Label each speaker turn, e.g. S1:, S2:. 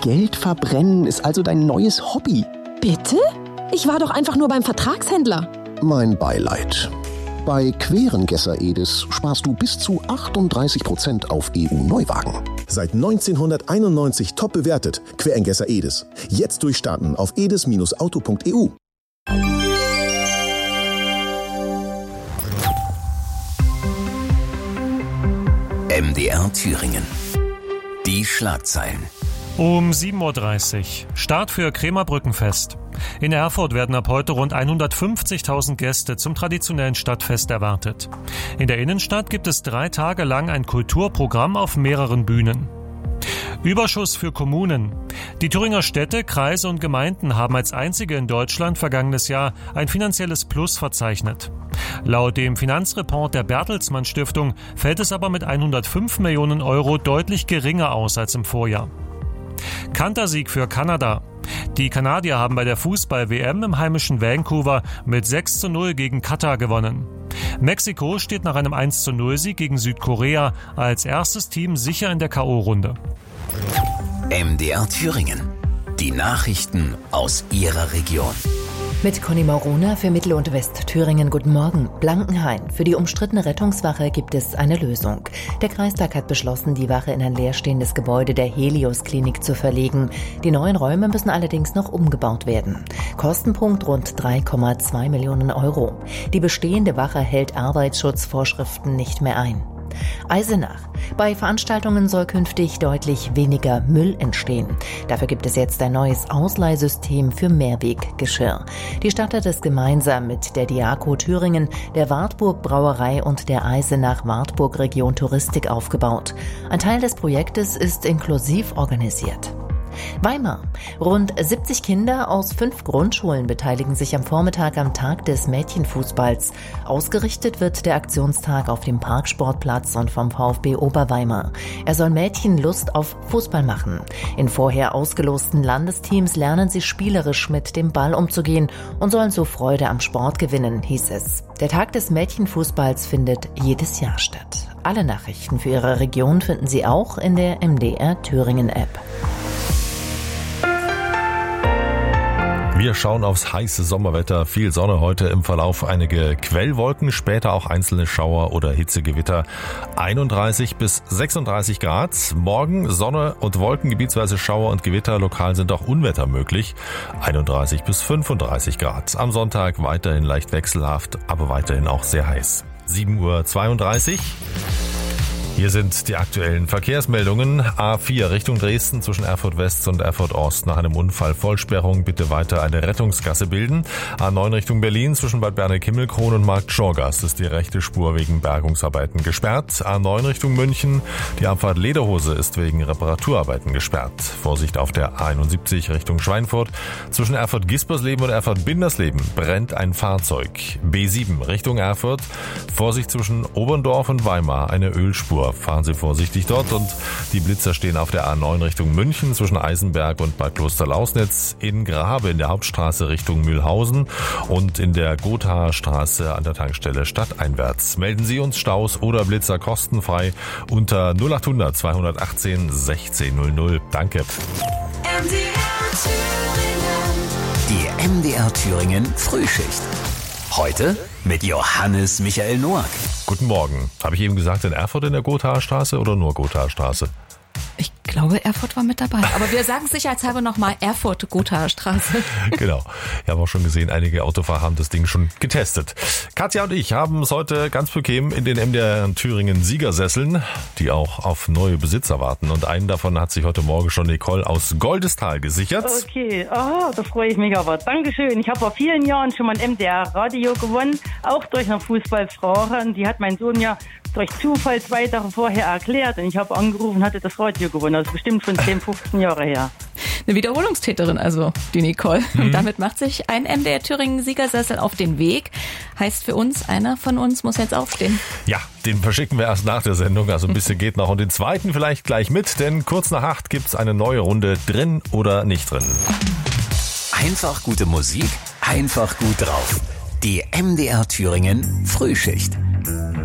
S1: Geld verbrennen ist also dein neues Hobby.
S2: Bitte? Ich war doch einfach nur beim Vertragshändler.
S1: Mein Beileid. Bei Querengesser Edis sparst du bis zu 38% auf EU-Neuwagen.
S3: Seit 1991 top bewertet. Querengesser Edis. Jetzt durchstarten auf edis-auto.eu.
S4: MDR Thüringen. Die Schlagzeilen.
S5: Um 7.30 Uhr. Start für Kremer Brückenfest. In Erfurt werden ab heute rund 150.000 Gäste zum traditionellen Stadtfest erwartet. In der Innenstadt gibt es 3 Tage lang ein Kulturprogramm auf mehreren Bühnen. Überschuss für Kommunen. Die Thüringer Städte, Kreise und Gemeinden haben als einzige in Deutschland vergangenes Jahr ein finanzielles Plus verzeichnet. Laut dem Finanzreport der Bertelsmann Stiftung fällt es aber mit 105 Millionen Euro deutlich geringer aus als im Vorjahr. Kantersieg für Kanada. Die Kanadier haben bei der Fußball-WM im heimischen Vancouver mit 6:0 gegen Katar gewonnen. Mexiko steht nach einem 1:0-Sieg gegen Südkorea als erstes Team sicher in der K.O.-Runde.
S4: MDR Thüringen. Die Nachrichten aus Ihrer Region.
S6: Mit Conny Maurona für Mittel- und Westthüringen. Guten Morgen. Blankenhain. Für die umstrittene Rettungswache gibt es eine Lösung. Der Kreistag hat beschlossen, die Wache in ein leerstehendes Gebäude der Helios-Klinik zu verlegen. Die neuen Räume müssen allerdings noch umgebaut werden. Kostenpunkt rund 3,2 Millionen Euro. Die bestehende Wache hält Arbeitsschutzvorschriften nicht mehr ein. Eisenach. Bei Veranstaltungen soll künftig deutlich weniger Müll entstehen. Dafür gibt es jetzt ein neues Ausleihsystem für Mehrweggeschirr. Die Stadt hat es gemeinsam mit der Diaco Thüringen, der Wartburg Brauerei und der Eisenach-Wartburg Region Touristik aufgebaut. Ein Teil des Projektes ist inklusiv organisiert. Weimar. Rund 70 Kinder aus 5 Grundschulen beteiligen sich am Vormittag am Tag des Mädchenfußballs. Ausgerichtet wird der Aktionstag auf dem Parksportplatz und vom VfB Oberweimar. Er soll Mädchen Lust auf Fußball machen. In vorher ausgelosten Landesteams lernen sie spielerisch mit dem Ball umzugehen und sollen so Freude am Sport gewinnen, hieß es. Der Tag des Mädchenfußballs findet jedes Jahr statt. Alle Nachrichten für Ihre Region finden Sie auch in der MDR Thüringen App.
S7: Wir schauen aufs heiße Sommerwetter. Viel Sonne heute, im Verlauf einige Quellwolken, später auch einzelne Schauer oder Hitzegewitter. 31 bis 36 Grad. Morgen Sonne und Wolken, gebietsweise Schauer und Gewitter. Lokal sind auch Unwetter möglich. 31 bis 35 Grad. Am Sonntag weiterhin leicht wechselhaft, aber weiterhin auch sehr heiß. 7:32 Uhr. Hier sind die aktuellen Verkehrsmeldungen. A4 Richtung Dresden zwischen Erfurt West und Erfurt Ost nach einem Unfall Vollsperrung. Bitte weiter eine Rettungsgasse bilden. A9 Richtung Berlin zwischen Bad Berneck-Himmelkron und Markt-Schorgast ist die rechte Spur wegen Bergungsarbeiten gesperrt. A9 Richtung München. Die Abfahrt Lederhose ist wegen Reparaturarbeiten gesperrt. Vorsicht auf der A71 Richtung Schweinfurt. Zwischen Erfurt-Gispersleben und Erfurt-Bindersleben brennt ein Fahrzeug. B7 Richtung Erfurt. Vorsicht zwischen Oberndorf und Weimar, eine Ölspur. Fahren Sie vorsichtig dort, und die Blitzer stehen auf der A9 Richtung München zwischen Eisenberg und Bad Klosterlausnitz, in Grabe in der Hauptstraße Richtung Mühlhausen und in der Gothaer Straße an der Tankstelle stadteinwärts. Melden Sie uns Staus oder Blitzer kostenfrei unter 0800 218 1600. Danke.
S4: Die MDR Thüringen Frühschicht. Heute mit Johannes Michael Noack.
S7: Guten Morgen. Habe ich eben gesagt, in Erfurt in der Gothaer Straße oder nur Gothaer Straße?
S2: Ich glaube, Erfurt war mit dabei. Aber wir sagen sicherheitshalber nochmal Erfurt, Gothaer Straße.
S7: Genau. Wir haben auch schon gesehen, einige Autofahrer haben das Ding schon getestet. Katja und ich haben es heute ganz bequem in den MDR Thüringen Siegersesseln, die auch auf neue Besitzer warten. Und einen davon hat sich heute Morgen schon Nicole aus Goldestal gesichert.
S8: Okay, da freue ich mich aber. Dankeschön. Ich habe vor vielen Jahren schon mal ein MDR-Radio gewonnen, auch durch eine Fußballfrau. Die hat mein Sohn ja durch Zufall 2 Tage vorher erklärt, und ich habe angerufen und hatte das Radio gewonnen. Das ist bestimmt schon 10, 15 Jahre her.
S2: Eine Wiederholungstäterin also, die Nicole. Und damit macht sich ein MDR Thüringen Siegersessel auf den Weg. Heißt für uns, einer von uns muss jetzt aufstehen.
S7: Ja, den verschicken wir erst nach der Sendung, also ein bisschen geht noch. Und den zweiten vielleicht gleich mit, denn kurz nach 8 gibt's eine neue Runde, drin oder nicht drin.
S4: Einfach gute Musik, einfach gut drauf. Die MDR Thüringen Frühschicht.